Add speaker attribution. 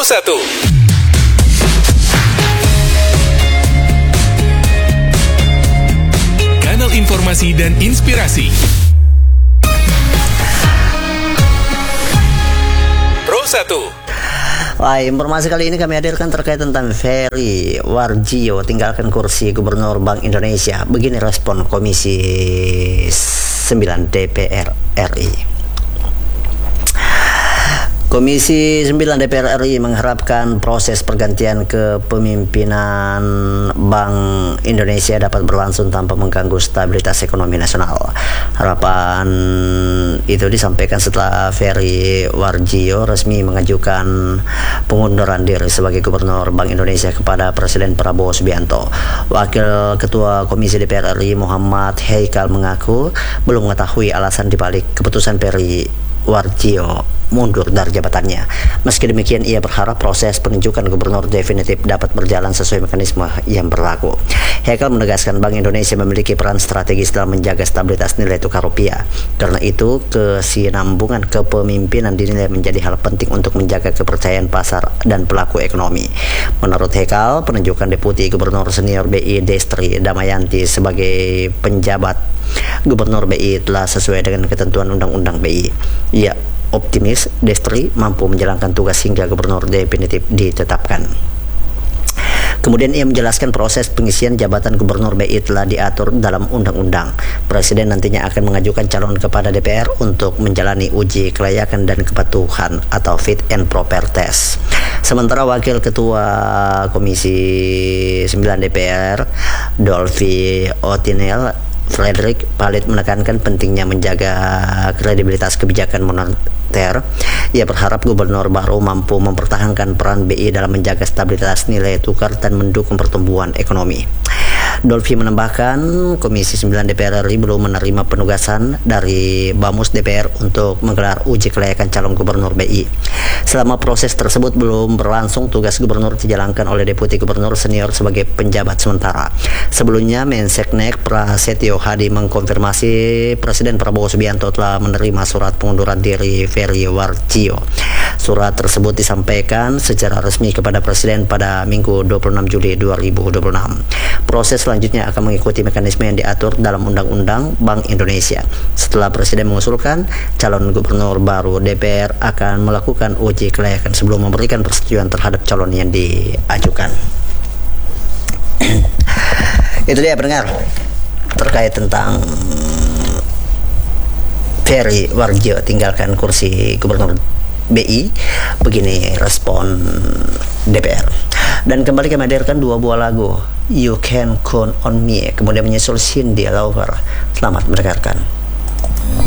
Speaker 1: 1. Kanal informasi dan inspirasi. Pro 1.
Speaker 2: Wah, informasi kali ini kami hadirkan terkait tentang Ferry Warjio tinggalkan kursi Gubernur Bank Indonesia. Begini respon Komisi 9 DPR RI. Komisi 9 DPR RI mengharapkan proses pergantian kepemimpinan Bank Indonesia dapat berlangsung tanpa mengganggu stabilitas ekonomi nasional. Harapan itu disampaikan setelah Ferry Warjio resmi mengajukan pengunduran diri sebagai Gubernur Bank Indonesia kepada Presiden Prabowo Subianto. Wakil Ketua Komisi DPR RI Muhammad Haikal mengaku belum mengetahui alasan dibalik keputusan Ferry Warjio mundur dari jabatannya. Meski demikian, ia berharap proses penunjukan gubernur definitif dapat berjalan sesuai mekanisme yang berlaku. Haikal menegaskan Bank Indonesia memiliki peran strategis dalam menjaga stabilitas nilai tukar rupiah. Karena itu, kesinambungan kepemimpinan dinilai menjadi hal penting untuk menjaga kepercayaan pasar dan pelaku ekonomi. Menurut Haikal, penunjukan Deputi Gubernur Senior BI Destri Damayanti sebagai penjabat Gubernur BI telah sesuai dengan ketentuan Undang-Undang BI. Ia optimis Destri mampu menjalankan tugas hingga gubernur definitif ditetapkan. Kemudian ia menjelaskan proses pengisian jabatan gubernur BI telah diatur dalam undang-undang. Presiden nantinya akan mengajukan calon kepada DPR untuk menjalani uji kelayakan dan kepatuhan atau fit and proper test. Sementara Wakil Ketua Komisi 9 DPR Dolphy Otinel Frederick Palit menekankan pentingnya menjaga kredibilitas kebijakan moneter. Ia berharap gubernur baru mampu mempertahankan peran BI dalam menjaga stabilitas nilai tukar dan mendukung pertumbuhan ekonomi. Dolphy menambahkan Komisi 9 DPR RI belum menerima penugasan dari Bamus DPR untuk menggelar uji kelayakan calon gubernur BI. Selama proses tersebut belum berlangsung, tugas gubernur dijalankan oleh Deputi Gubernur Senior sebagai penjabat sementara. Sebelumnya, Menseknek Prasetyo Hadi mengkonfirmasi Presiden Prabowo Subianto telah menerima surat pengunduran diri Ferry Warjio. Surat tersebut disampaikan secara resmi kepada Presiden pada Minggu 26 Juli 2026. Proses selanjutnya akan mengikuti mekanisme yang diatur dalam Undang-Undang Bank Indonesia. Setelah Presiden mengusulkan, calon gubernur baru DPR akan melakukan uji kelayakan sebelum memberikan persetujuan terhadap calon yang diajukan. Itu dia pendengar terkait tentang Ferry Warjio tinggalkan kursi gubernur BI. Begini respon DPR. Dan kembali kami hadirkan dua buah lagu, You Can Count on Me, kemudian menyusul Cyndi Lauper. Selamat mendengarkan.